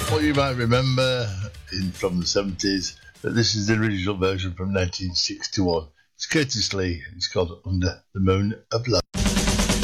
What you might remember from the 70s, but this is the original version from 1961. It's Curtis Lee. It's called Under the Moon of Love.